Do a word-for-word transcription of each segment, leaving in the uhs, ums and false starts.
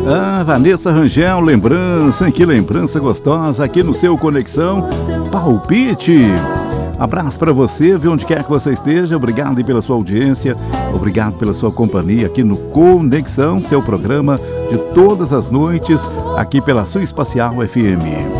Ah, Vanessa Rangel, lembrança, que lembrança gostosa aqui no seu Conexão Palpite. Abraço para você, viu, onde quer que você esteja. Obrigado aí pela sua audiência, obrigado pela sua companhia aqui no Conexão, seu programa de todas as noites, aqui pela sua Espacial F M.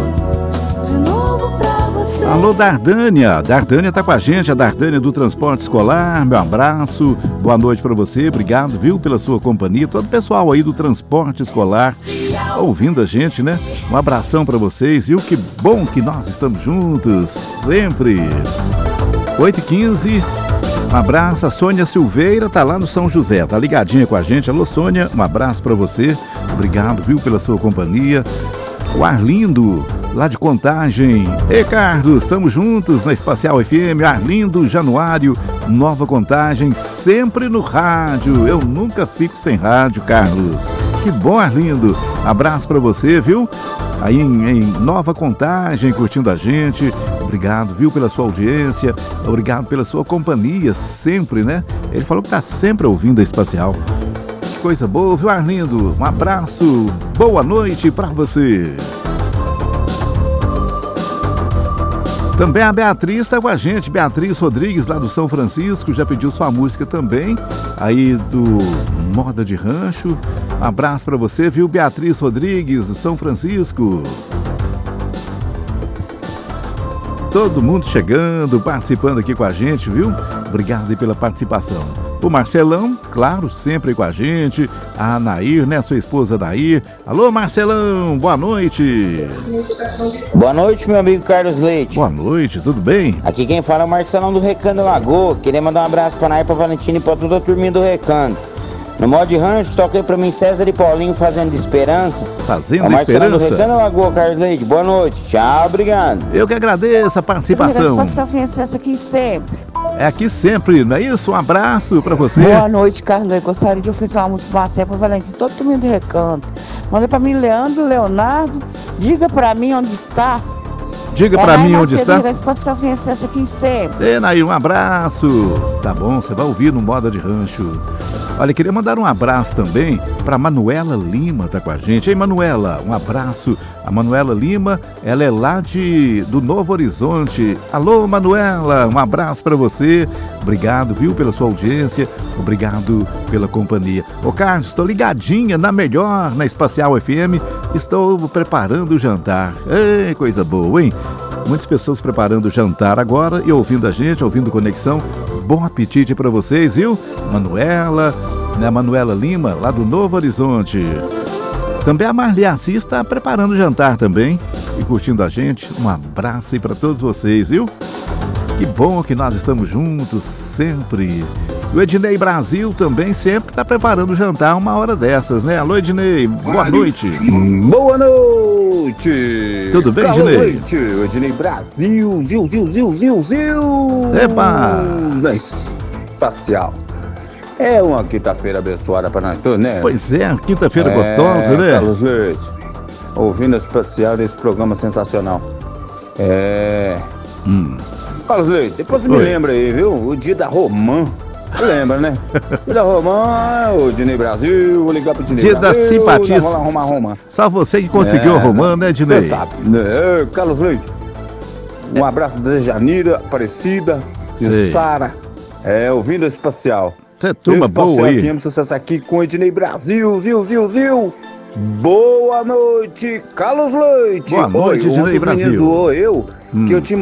Alô, Dardânia, Dardânia tá com a gente, a Dardânia do Transporte Escolar, meu abraço, boa noite para você, obrigado, viu, pela sua companhia, todo o pessoal aí do Transporte Escolar, ouvindo a gente, né, um abração para vocês, viu, que bom que nós estamos juntos, sempre. Oito e quinze, um abraço, a Sônia Silveira tá lá no São José, tá ligadinha com a gente, alô Sônia, um abraço para você, obrigado, viu, pela sua companhia. O Arlindo, lá de Contagem. Ei, Carlos, estamos juntos na Espacial F M. Arlindo, Januário, Nova Contagem, sempre no rádio. Eu nunca fico sem rádio, Carlos. Que bom, Arlindo. Abraço pra você, viu? Aí em, em Nova Contagem, curtindo a gente. Obrigado, viu, pela sua audiência. Obrigado pela sua companhia, sempre, né? Ele falou que tá sempre ouvindo a Espacial. Que coisa boa, viu, Arlindo? Um abraço, boa noite pra você. Também a Beatriz está com a gente, Beatriz Rodrigues, lá do São Francisco, já pediu sua música também, aí do Moda de Rancho. Um abraço para você, viu, Beatriz Rodrigues, do São Francisco. Todo mundo chegando, participando aqui com a gente, viu? Obrigado aí pela participação. O Marcelão, claro, sempre com a gente. A Anair, né? Sua esposa Anair. Alô, Marcelão, boa noite. Boa noite, meu amigo Carlos Leite. Boa noite, tudo bem? Aqui quem fala é o Marcelão do Recanto Lagoa. Queria mandar um abraço pra Anair, pra Valentina e pra toda a turminha do Recanto. No modo de rancho, toquei pra mim César e Paulinho fazendo de esperança. Fazendo é o Marcelão esperança? do Recanto Lagoa, Carlos Leite. Boa noite. Tchau, obrigado. Eu que agradeço a participação. Aqui sempre. É aqui sempre, não é isso? Um abraço pra você. Boa noite, Carlos. Eu gostaria de oferecer uma música pra você, pra Valentim, todo mundo de Recanto. Manda pra mim, Leandro, Leonardo. Diga pra mim onde está. Diga é pra mim onde está. Aqui sempre. É, Nair, um abraço. Tá bom, você vai ouvir no Moda de Rancho. Olha, queria mandar um abraço também pra Manuela Lima, tá com a gente. Ei, Manuela, um abraço. A Manuela Lima, ela é lá de, do Novo Horizonte. Alô, Manuela, um abraço pra você. Obrigado, viu, pela sua audiência. Obrigado pela companhia. Ô, Carlos, estou ligadinha na melhor, na Espacial F M. Estou preparando o jantar. Ei, coisa boa, hein? Muitas pessoas preparando o jantar agora e ouvindo a gente, ouvindo Conexão. Bom apetite para vocês, viu? Manuela, né? Manuela Lima, lá do Novo Horizonte. Também a Marli Assis está preparando o jantar também e curtindo a gente. Um abraço aí para todos vocês, viu? Que bom que nós estamos juntos sempre. O Ednei Brasil também sempre está preparando o jantar uma hora dessas, né? Alô, Ednei, boa noite. Boa noite. Tudo bem, Boa Ednei? noite, o Ednei Brasil, Zil, Zil, Zil, Zil, Zil. Epa! Na Espacial. É uma quinta-feira abençoada para nós todos, né? Pois é, quinta-feira é, gostosa, né? Carlos Leite, ouvindo a Espacial desse programa sensacional. É... Hum. Carlos Leite, depois você me lembra aí, viu? O dia da Romã. Você lembra, né? Dia da Romã, o Dinei Brasil, vou ligar pro Dinei Dia Brasil. da simpatia. Vamos lá arrumar Romã. Só você que conseguiu é, a Romã, né, Dinei? Você sabe. É, Carlos Leite. Um abraço da Janira, Aparecida e Sara. É, ouvindo a Espacial. Você é turma boa aí. F M, sucesso aqui com o Ednei Brasil, viu, viu, viu? Boa noite, Carlos Leite. Boa noite, Oi, Ednei Brasil. Zoou eu, hum. que eu tinha